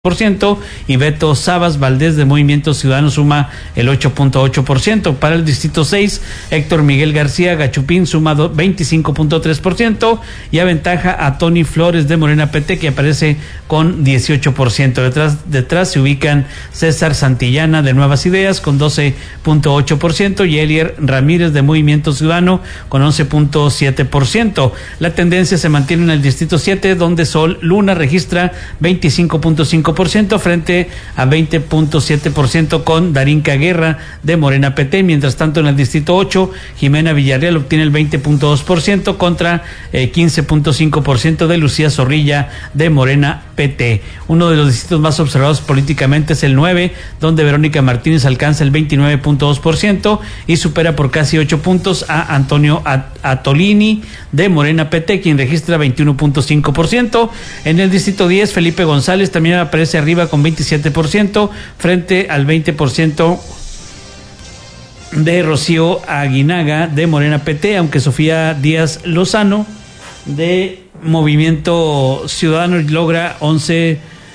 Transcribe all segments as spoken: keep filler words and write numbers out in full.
por ciento y Beto Sabas Valdés de Movimiento Ciudadano suma el ocho punto ocho por ciento. Para el distrito seis, Héctor Miguel García Gachupín suma veinticinco punto tres por ciento y aventaja a Tony Flores de Morena P T, que aparece con dieciocho por ciento. Detrás, detrás se ubican César Santillana de Nuevas Ideas con doce punto ocho por ciento y Elier Ramírez de Movimiento Ciudadano con once punto siete por ciento. La tendencia se mantiene en el distrito siete, donde Sol Luna registra veinticinco punto cinco por ciento frente a veinte punto siete por ciento con Darinka Guerra de Morena P T. Mientras tanto, en el distrito ocho, Jimena Villarreal obtiene el veinte punto dos por ciento contra eh, quince punto cinco por ciento de Lucía Zorrilla de Morena P T. Uno de los distritos más observados políticamente es el nueve, donde Verónica Martínez alcanza el veintinueve punto dos por ciento y supera por casi ocho puntos a Antonio Atolini de Morena P T, quien registra veintiuno punto cinco por ciento. En el distrito diez, Felipe González también aparece arriba con veintisiete por ciento frente al veinte por ciento de Rocío Aguinaga de Morena P T, aunque Sofía Díaz Lozano de Movimiento Ciudadano logra once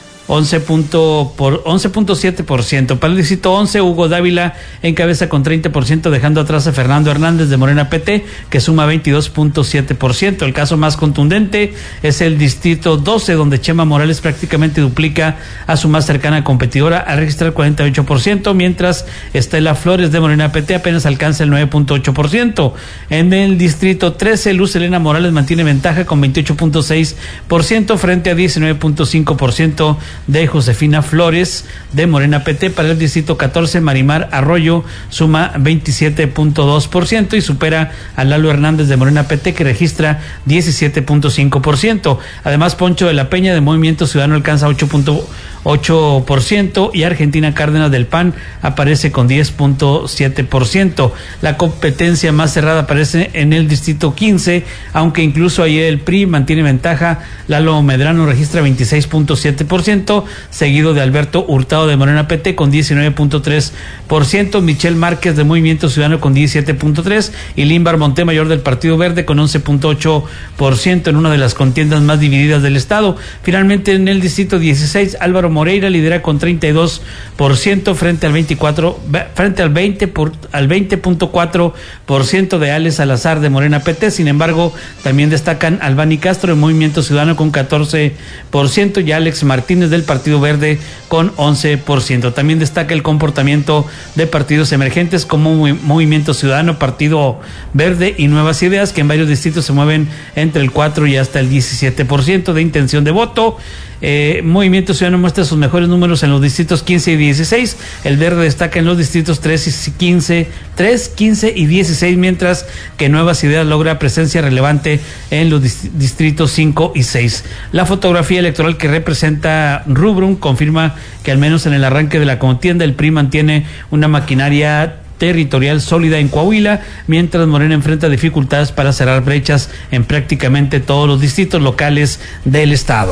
punto siete por ciento. Para el distrito once, Hugo Dávila encabeza con treinta por ciento, dejando atrás a Fernando Hernández de Morena P T, que suma veintidós punto siete por ciento. El caso más contundente es el distrito doce, donde Chema Morales prácticamente duplica a su más cercana competidora al registrar cuarenta y ocho por ciento, mientras Estela Flores de Morena P T apenas alcanza el nueve punto ocho por ciento. En el distrito trece, Luz Elena Morales mantiene ventaja con veintiocho punto seis por ciento frente a diecinueve punto cinco por ciento de Josefina Flores de Morena P T. Para el distrito catorce, Marimar Arroyo suma veintisiete punto dos por ciento y supera a Lalo Hernández de Morena P T, que registra diecisiete punto cinco por ciento. Además, Poncho de la Peña de Movimiento Ciudadano alcanza ocho punto ocho por ciento y Argentina Cárdenas del P A N aparece con diez punto siete por ciento. La competencia más cerrada aparece en el distrito quince, aunque incluso ahí el P R I mantiene ventaja. Lalo Medrano registra veintiséis punto siete por ciento, seguido de Alberto Hurtado de Morena P T con diecinueve punto tres por ciento, Michelle Márquez de Movimiento Ciudadano con diecisiete punto tres por ciento y Límbar Montemayor del Partido Verde con once punto ocho por ciento en una de las contiendas más divididas del estado. Finalmente, en el distrito dieciséis, Álvaro Moreira lidera con treinta y dos por ciento frente al veinticuatro frente al veinte por, al veinte punto cuatro por ciento de Alex Salazar de Morena P T. Sin embargo, también destacan Albani Castro de Movimiento Ciudadano con catorce por ciento y Alex Martínez del Partido Verde con once por ciento. También destaca el comportamiento de partidos emergentes como Movimiento Ciudadano, Partido Verde y Nuevas Ideas, que en varios distritos se mueven entre el cuatro y hasta el diecisiete por ciento de intención de voto. Eh, Movimiento Ciudadano muestra sus mejores números en los distritos quince y dieciséis. El Verde destaca en los distritos tres y quince, tres, quince y dieciséis, mientras que Nuevas Ideas logra presencia relevante en los distritos cinco y seis. La fotografía electoral que representa Rubrum confirma que al menos en el arranque de la contienda el P R I mantiene una maquinaria territorial sólida en Coahuila, mientras Morena enfrenta dificultades para cerrar brechas en prácticamente todos los distritos locales del estado.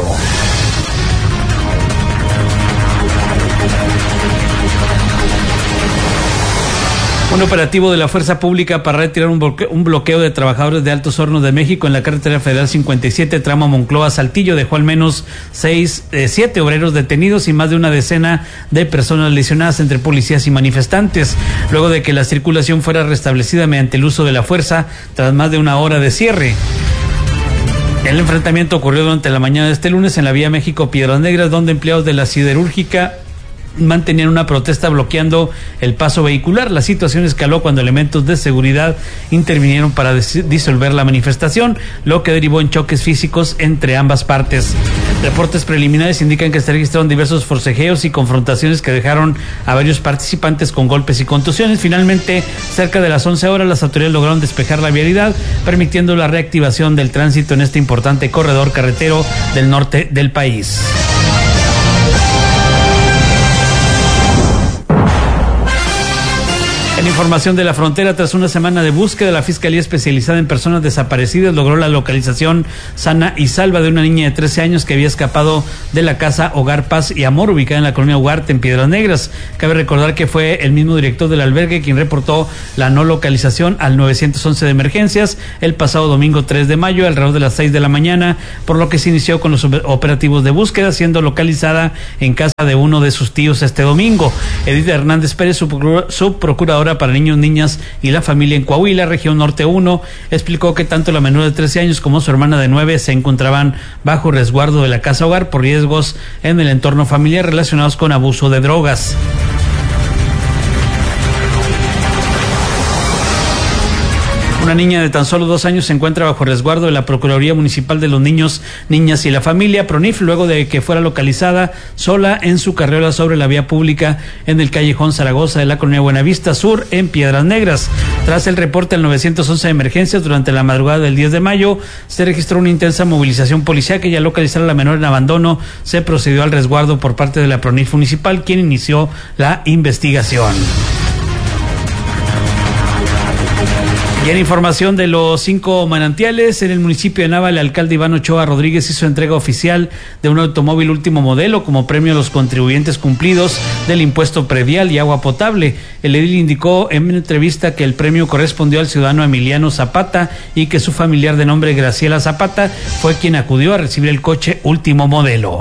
Un operativo de la Fuerza Pública para retirar un bloqueo, un bloqueo de trabajadores de Altos Hornos de México en la carretera federal cincuenta y siete, tramo Monclova-Saltillo, dejó al menos seis, eh, siete obreros detenidos y más de una decena de personas lesionadas entre policías y manifestantes, luego de que la circulación fuera restablecida mediante el uso de la fuerza tras más de una hora de cierre. El enfrentamiento ocurrió durante la mañana de este lunes en la vía México-Piedras Negras, donde empleados de la siderúrgica mantenían una protesta bloqueando el paso vehicular. La situación escaló cuando elementos de seguridad intervinieron para disolver la manifestación, lo que derivó en choques físicos entre ambas partes. Reportes preliminares indican que se registraron diversos forcejeos y confrontaciones que dejaron a varios participantes con golpes y contusiones. Finalmente, cerca de las once horas, las autoridades lograron despejar la vialidad, permitiendo la reactivación del tránsito en este importante corredor carretero del norte del país. En información de la frontera, tras una semana de búsqueda, la Fiscalía Especializada en Personas Desaparecidas logró la localización sana y salva de una niña de trece años que había escapado de la casa Hogar Paz y Amor, ubicada en la colonia Ugarte, en Piedras Negras. Cabe recordar que fue el mismo director del albergue quien reportó la no localización al nueve once de emergencias el pasado domingo tres de mayo, alrededor de las seis de la mañana, por lo que se inició con los operativos de búsqueda, siendo localizada en casa de uno de sus tíos este domingo. Edith Hernández Pérez, subprocuradora para niños, niñas y la familia en Coahuila, región norte uno, explicó que tanto la menor de trece años como su hermana de nueve se encontraban bajo resguardo de la casa hogar por riesgos en el entorno familiar relacionados con abuso de drogas. Una niña de tan solo dos años se encuentra bajo resguardo de la Procuraduría Municipal de los Niños, Niñas y la Familia, PRONIF, luego de que fuera localizada sola en su carriola sobre la vía pública en el callejón Zaragoza de la colonia Buenavista Sur, en Piedras Negras. Tras el reporte al nueve once de emergencias, durante la madrugada del diez de mayo, se registró una intensa movilización policial que, ya localizar a la menor en abandono, se procedió al resguardo por parte de la PRONIF municipal, quien inició la investigación. Y en información de los cinco manantiales, en el municipio de Nava, el alcalde Iván Ochoa Rodríguez hizo entrega oficial de un automóvil último modelo como premio a los contribuyentes cumplidos del impuesto predial y agua potable. El edil indicó en una entrevista que el premio correspondió al ciudadano Emiliano Zapata y que su familiar de nombre Graciela Zapata fue quien acudió a recibir el coche último modelo.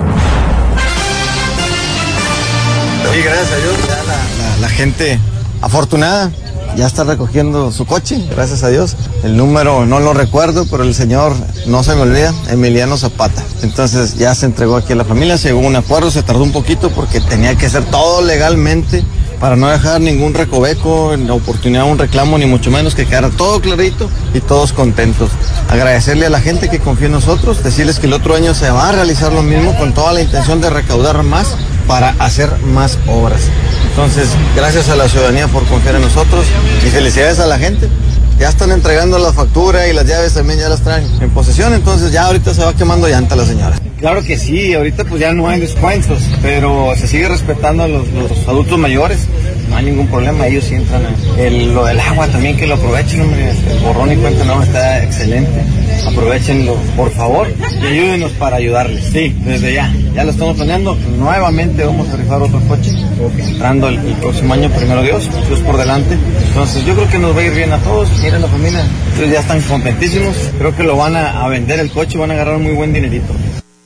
Sí, gracias a Dios, ya la, la, la gente afortunada ya está recogiendo su coche, gracias a Dios. El número no lo recuerdo, pero el señor, no se me olvida, Emiliano Zapata. Entonces ya se entregó aquí a la familia, se llegó a un acuerdo, se tardó un poquito porque tenía que hacer todo legalmente para no dejar ningún recoveco, en la oportunidad, un reclamo, ni mucho menos, que quedara todo clarito y todos contentos. Agradecerle a la gente que confía en nosotros, decirles que el otro año se va a realizar lo mismo con toda la intención de recaudar más para hacer más obras. Entonces, gracias a la ciudadanía por confiar en nosotros y felicidades a la gente. Ya están entregando la factura y las llaves también ya las traen en posesión, entonces ya ahorita se va quemando llanta la señora. Claro que sí, ahorita pues ya no hay descuentos, pero se sigue respetando a los, los adultos mayores, no hay ningún problema, ellos sí entran a... El, lo del agua también, que lo aprovechen, hombre, el borrón y cuenta no, está excelente, aprovechenlo por favor y ayúdenos para ayudarles. Sí, desde ya, ya lo estamos planeando, nuevamente vamos a rifar otro coche, entrando el, el próximo año, primero Dios, Dios por delante, entonces yo creo que nos va a ir bien a todos. Miren la familia, ellos ya están contentísimos, creo que lo van a, a vender el coche, van a agarrar un muy buen dinerito.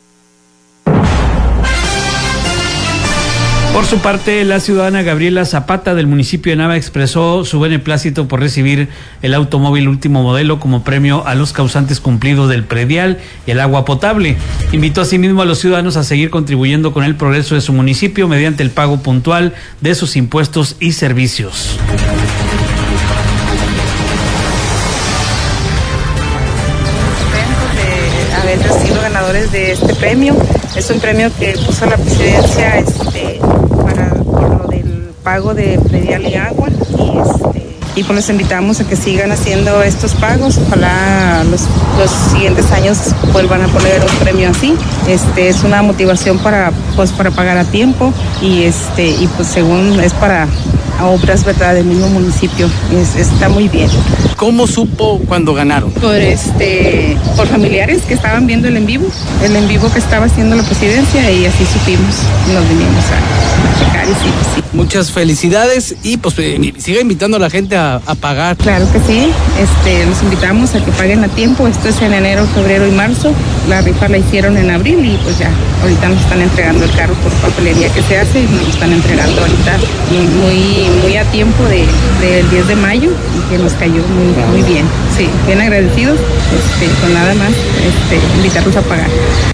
Por su parte, la ciudadana Gabriela Zapata del municipio de Nava expresó su beneplácito por recibir el automóvil último modelo como premio a los causantes cumplidos del predial y el agua potable. Invitó asimismo a los ciudadanos a seguir contribuyendo con el progreso de su municipio mediante el pago puntual de sus impuestos y servicios. Haber sido ganadores de este premio. Es un premio que puso la presidencia este, para por lo del pago de predial y agua y este y pues los invitamos a que sigan haciendo estos pagos. Ojalá los, los siguientes años vuelvan a poner un premio así. Este es una motivación para pues para pagar a tiempo y este y pues según es para obras, verdad, del mismo municipio. Es, está muy bien. ¿Cómo supo cuando ganaron? Por este, por familiares que estaban viendo el en vivo, el en vivo que estaba haciendo la presidencia y así supimos, nos vinimos a checar y sí, sí. Muchas felicidades y pues siga invitando a la gente a, a pagar. Claro que sí, este, los invitamos a que paguen a tiempo. Esto es en enero, febrero y marzo. La rifa la hicieron en abril y pues ya, ahorita nos están entregando el carro por papelería que se hace y nos lo están entregando ahorita muy muy a tiempo de, del diez de mayo y que nos cayó muy, muy bien. Sí, bien agradecidos, este, con nada más, este, invitarlos a pagar.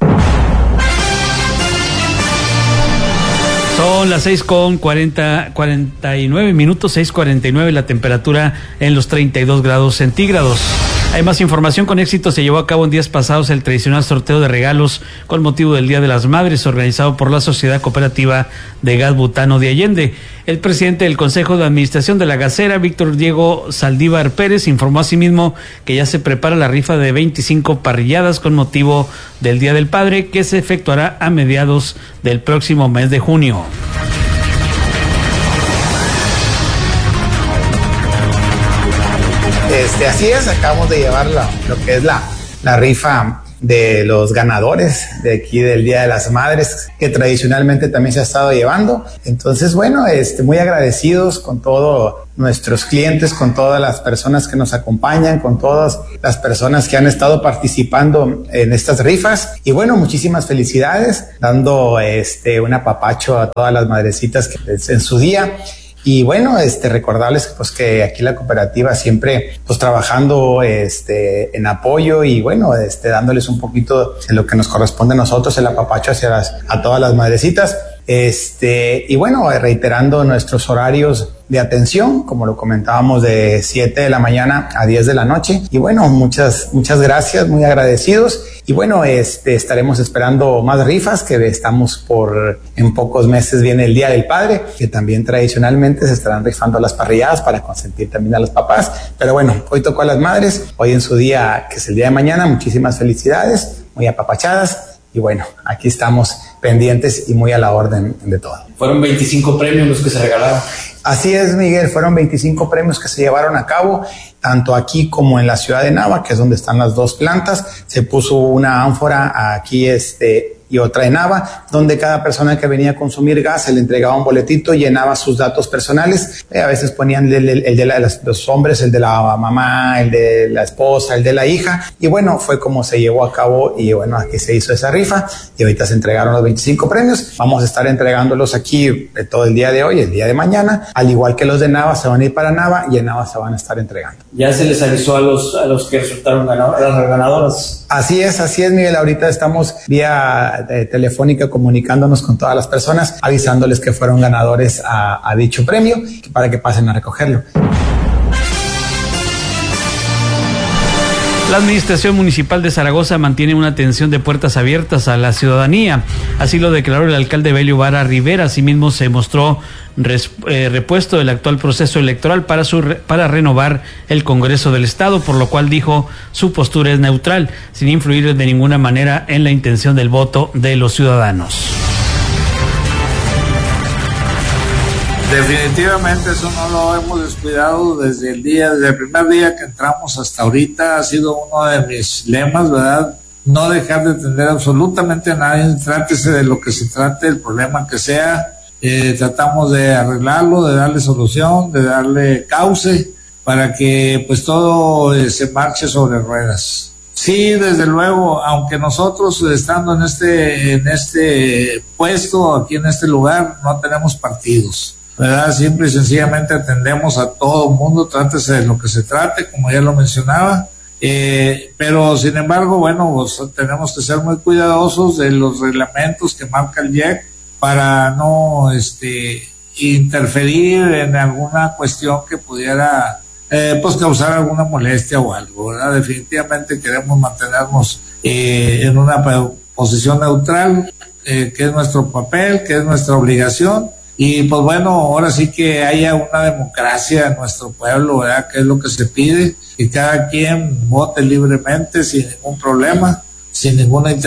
Son las seis con cuarenta, cuarenta y nueve minutos, seis cuarenta y nueve, la temperatura en los treinta y dos grados centígrados. Hay más información. Con éxito se llevó a cabo en días pasados el tradicional sorteo de regalos con motivo del Día de las Madres, organizado por la Sociedad Cooperativa de Gas Butano de Allende. El presidente del Consejo de Administración de la Gasera, Víctor Diego Saldívar Pérez, informó asimismo que ya se prepara la rifa de veinticinco parrilladas con motivo del Día del Padre, que se efectuará a mediados del próximo mes de junio. Este, así es, acabamos de llevar la, lo que es la, la rifa de los ganadores de aquí del Día de las Madres, que tradicionalmente también se ha estado llevando. Entonces, bueno, este, muy agradecidos con todos nuestros clientes, con todas las personas que nos acompañan, con todas las personas que han estado participando en estas rifas. Y bueno, muchísimas felicidades, dando este, un apapacho a todas las madrecitas que en su día. Y bueno, este, recordarles pues que aquí la cooperativa siempre pues trabajando este, en apoyo y bueno, este, dándoles un poquito de lo que nos corresponde a nosotros, el apapacho hacia las, a todas las madrecitas. Este, y bueno, reiterando nuestros horarios de atención, como lo comentábamos, de siete de la mañana a diez de la noche. Y bueno, muchas, muchas gracias, muy agradecidos. Y bueno, este, estaremos esperando más rifas, que estamos por, en pocos meses viene el Día del Padre, que también tradicionalmente se estarán rifando las parrilladas para consentir también a los papás. Pero bueno, hoy tocó a las madres, hoy en su día, que es el día de mañana, muchísimas felicidades, muy apapachadas. Y bueno, aquí estamos pendientes y muy a la orden de todo. Fueron veinticinco premios los que se regalaron. Así es, Miguel, fueron veinticinco premios que se llevaron a cabo, tanto aquí como en la ciudad de Nava, que es donde están las dos plantas. Se puso una ánfora aquí este y otra en Nava, donde cada persona que venía a consumir gas se le entregaba un boletito, llenaba sus datos personales. Eh, a veces ponían el, el, el de la, los hombres, el de la mamá, el de la esposa, el de la hija. Y bueno, fue como se llevó a cabo y bueno, aquí se hizo esa rifa y ahorita se entregaron los veinticinco premios. Vamos a estar entregándolos aquí todo el día de hoy, el día de mañana. Al igual que los de Nava se van a ir para Nava y en Nava se van a estar entregando. Ya se les avisó a los, a los que resultaron ganador, a las ganadoras. Así es, así es, Miguel. Ahorita estamos vía eh, telefónica comunicándonos con todas las personas, avisándoles que fueron ganadores a, a dicho premio para que pasen a recogerlo. La Administración Municipal de Zaragoza mantiene una atención de puertas abiertas a la ciudadanía. Así lo declaró el alcalde Belio Vara Rivera. Asimismo, se mostró res, eh, repuesto del actual proceso electoral para, su, para renovar el Congreso del Estado, por lo cual dijo su postura es neutral, sin influir de ninguna manera en la intención del voto de los ciudadanos. Definitivamente eso no lo hemos descuidado desde el día, desde el primer día que entramos hasta ahorita. Ha sido uno de mis lemas, ¿verdad? No dejar de atender absolutamente a nadie, trátese de lo que se trate, el problema que sea. Eh, tratamos de arreglarlo, de darle solución, de darle cauce para que pues todo eh, se marche sobre ruedas. Sí, desde luego, aunque nosotros estando en este, en este puesto, aquí en este lugar, no tenemos partidos, ¿verdad? Simple y sencillamente atendemos a todo el mundo, trátese de lo que se trate, como ya lo mencionaba, eh, pero sin embargo, bueno, pues tenemos que ser muy cuidadosos de los reglamentos que marca el I E C para no este, interferir en alguna cuestión que pudiera eh, pues causar alguna molestia o algo, ¿verdad? Definitivamente queremos mantenernos eh, en una posición neutral, eh, que es nuestro papel, que es nuestra obligación. Y pues bueno, ahora sí que haya una democracia en nuestro pueblo, ¿verdad? Que es lo que se pide, que cada quien vote libremente sin ningún problema, sin ninguna interferencia.